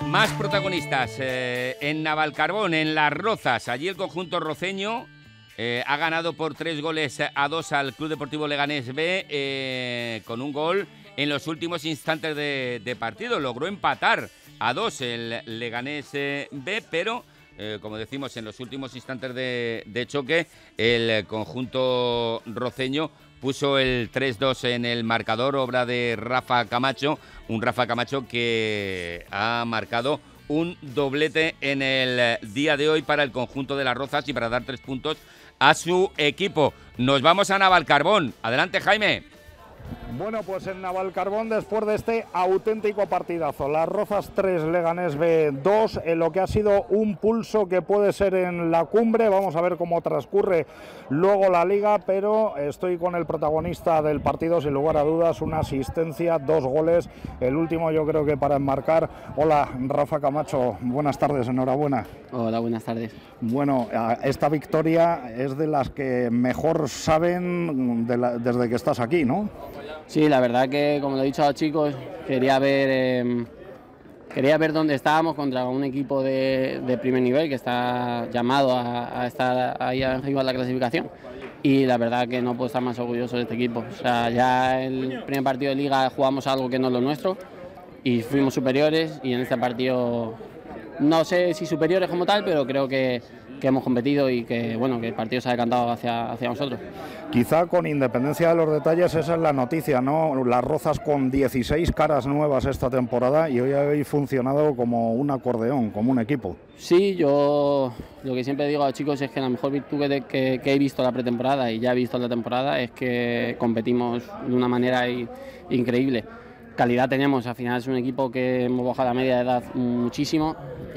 Más protagonistas en Navalcarbón, en Las Rozas. Allí el conjunto roceño ha ganado por 3-2 al Club Deportivo Leganés B con un gol en los últimos instantes de partido. Logró empatar a 2 el Leganés B, pero como decimos, en los últimos instantes de choque, el conjunto roceño puso el 3-2 en el marcador, obra de Rafa Camacho, un Rafa Camacho que ha marcado un doblete en el día de hoy para el conjunto de Las Rozas y para dar 3 puntos a su equipo. Nos vamos a Navalcarbón. Adelante, Jaime. Bueno, pues en Navalcarbón, después de este auténtico partidazo, Las Rozas 3, Leganés B 2, en lo que ha sido un pulso que puede ser en la cumbre. Vamos a ver cómo transcurre luego la liga, pero estoy con el protagonista del partido, sin lugar a dudas, una asistencia, 2 goles, el último yo creo que para enmarcar. Hola, Rafa Camacho, buenas tardes, enhorabuena. Hola, buenas tardes. Bueno, esta victoria es de las que mejor saben desde que estás aquí, ¿no? Sí, la verdad que, como lo he dicho a los chicos, quería ver dónde estábamos contra un equipo de primer nivel que está llamado a estar ahí arriba en la clasificación. Y la verdad que no puedo estar más orgulloso de este equipo. O sea, ya el primer partido de liga jugamos algo que no es lo nuestro y fuimos superiores, y en este partido no sé si superiores como tal, pero creo que hemos competido y que, bueno, que el partido se ha decantado hacia nosotros. Quizá con independencia de los detalles, esa es la noticia, ¿no? Las Rozas con 16 caras nuevas esta temporada y hoy habéis funcionado como un acordeón, como un equipo. Sí, yo lo que siempre digo a los chicos es que la mejor virtud que he visto la pretemporada y ya he visto la temporada es que competimos de una manera increíble. Calidad tenemos, al final es un equipo que hemos bajado la media de edad muchísimo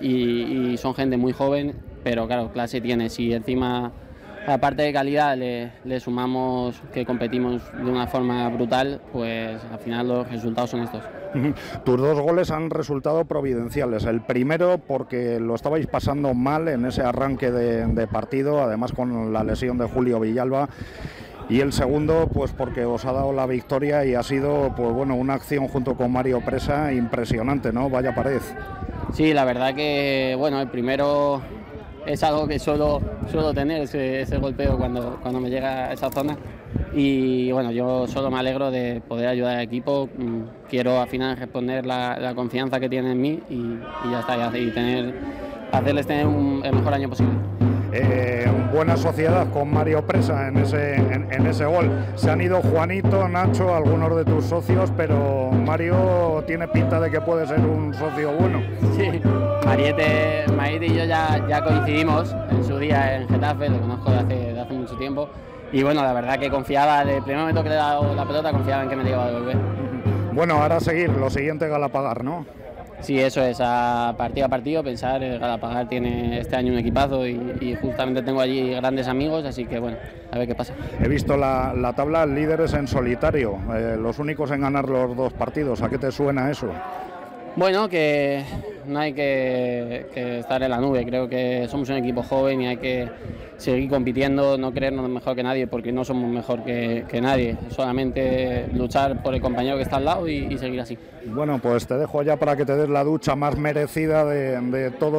y son gente muy joven, pero claro, clase tiene. Si encima, aparte de calidad, le sumamos que competimos de una forma brutal, pues al final los resultados son estos. Tus 2 goles han resultado providenciales. El primero porque lo estabais pasando mal en ese arranque de partido, además con la lesión de Julio Villalba. Y el segundo, pues porque os ha dado la victoria y ha sido, pues bueno, una acción junto con Mario Presa impresionante, ¿no? Vaya pared. Sí, la verdad que, bueno, el primero es algo que suelo tener, ese golpeo cuando me llega a esa zona. Y bueno, yo solo me alegro de poder ayudar al equipo. Quiero al final responder la confianza que tiene en mí y ya está, y hacerles tener el mejor año posible. Buena sociedad con Mario Presa en ese gol. Se han ido Juanito, Nacho, algunos de tus socios, pero Mario tiene pinta de que puede ser un socio bueno. Sí, Mariette y yo ya coincidimos en su día en Getafe, lo conozco de hace mucho tiempo, y bueno, la verdad que confiaba, desde el primer momento que le he dado la pelota, confiaba en que me la iba a devolver. Bueno, ahora seguir, lo siguiente Galapagar, ¿no? Sí, eso es, a partido pensar, Galapagar tiene este año un equipazo y justamente tengo allí grandes amigos, así que bueno, a ver qué pasa. He visto la tabla líderes en solitario, los únicos en ganar los 2 partidos. ¿A qué te suena eso? Bueno, que no hay que estar en la nube, creo que somos un equipo joven y hay que seguir compitiendo, no creernos mejor que nadie porque no somos mejor que nadie, solamente luchar por el compañero que está al lado y seguir así. Bueno, pues te dejo ya para que te des la ducha más merecida de todo